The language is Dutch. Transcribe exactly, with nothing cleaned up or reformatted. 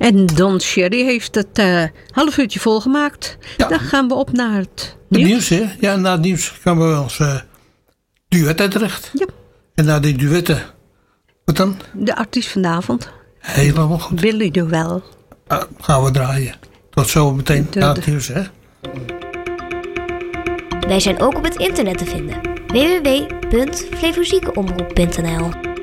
En Don Cherry heeft het uh, half uurtje volgemaakt. Ja. Dan gaan we op naar het nieuws. Het nieuws, hè? Ja, na het nieuws gaan we als uh, duetten terecht. Ja. En na die duetten, wat dan? De artiest vanavond. Helemaal goed. Billy Joel. Uh, gaan we draaien. Tot zo meteen na het nieuws, hè? Wij zijn ook op het internet te vinden. w w w punt flevoziekeomroep punt n l